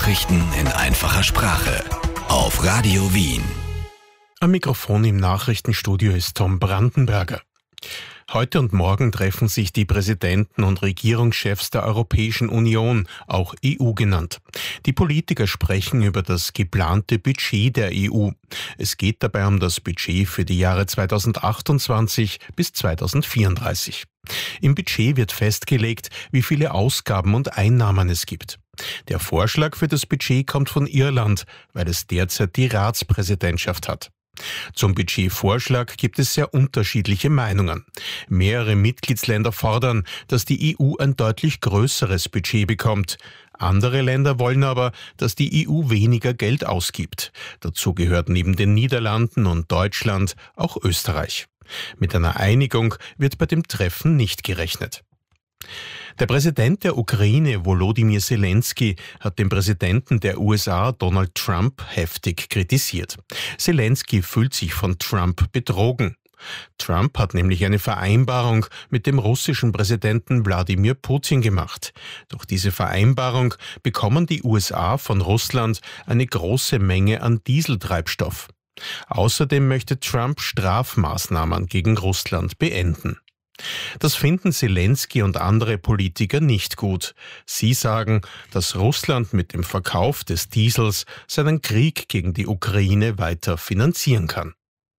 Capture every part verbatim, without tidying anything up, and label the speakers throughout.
Speaker 1: Nachrichten in einfacher Sprache auf Radio Wien.
Speaker 2: Am Mikrofon im Nachrichtenstudio ist Tom Brandenberger. Heute und morgen treffen sich die Präsidenten und Regierungschefs der Europäischen Union, auch E U genannt. Die Politiker sprechen über das geplante Budget der E U. Es geht dabei um das Budget für die Jahre zweitausendachtundzwanzig bis zweitausendvierunddreißig. Im Budget wird festgelegt, wie viele Ausgaben und Einnahmen es gibt. Der Vorschlag für das Budget kommt von Irland, weil es derzeit die Ratspräsidentschaft hat. Zum Budgetvorschlag gibt es sehr unterschiedliche Meinungen. Mehrere Mitgliedsländer fordern, dass die E U ein deutlich größeres Budget bekommt. Andere Länder wollen aber, dass die E U weniger Geld ausgibt. Dazu gehört neben den Niederlanden und Deutschland auch Österreich. Mit einer Einigung wird bei dem Treffen nicht gerechnet. Der Präsident der Ukraine, Volodymyr Zelensky, hat den Präsidenten der U S A, Donald Trump, heftig kritisiert. Zelensky fühlt sich von Trump betrogen. Trump hat nämlich eine Vereinbarung mit dem russischen Präsidenten Wladimir Putin gemacht. Durch diese Vereinbarung bekommen die U S A von Russland eine große Menge an Dieseltreibstoff. Außerdem möchte Trump Strafmaßnahmen gegen Russland beenden. Das finden Zelensky und andere Politiker nicht gut. Sie sagen, dass Russland mit dem Verkauf des Diesels seinen Krieg gegen die Ukraine weiter finanzieren kann.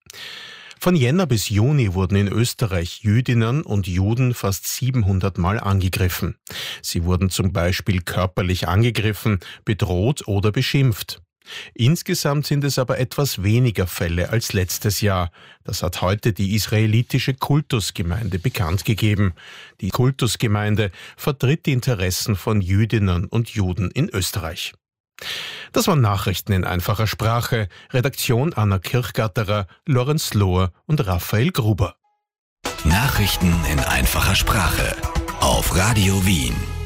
Speaker 2: Von Jänner bis Juni wurden in Österreich Jüdinnen und Juden fast siebenhundert Mal angegriffen. Sie wurden zum Beispiel körperlich angegriffen, bedroht oder beschimpft. Insgesamt sind es aber etwas weniger Fälle als letztes Jahr. Das hat heute die israelitische Kultusgemeinde bekannt gegeben. Die Kultusgemeinde vertritt die Interessen von Jüdinnen und Juden in Österreich. Das waren Nachrichten in einfacher Sprache. Redaktion Anna Kirchgatterer, Lorenz Lohr und Raphael Gruber.
Speaker 1: Nachrichten in einfacher Sprache auf Radio Wien.